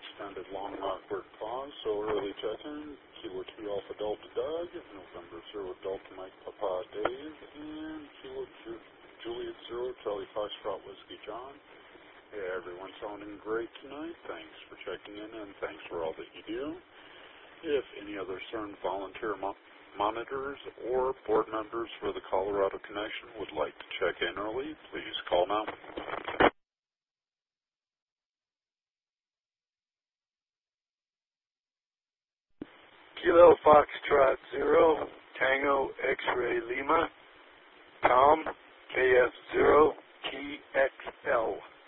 extended long awkward pause, so early check-in. Kilo 2 Alpha Delta Doug, November 0 Delta Mike Papa Dave, and Kilo Juliet 0 Charlie Foxtrot Whiskey John. Hey, everyone's sounding great tonight. Thanks for checking in, and thanks for all that you do. If any other CERN volunteer monitors or board members for the Colorado Connection would like to check in early, please call now. Kilo Foxtrot 0, Tango X-Ray Lima, Tom KF0 TXL.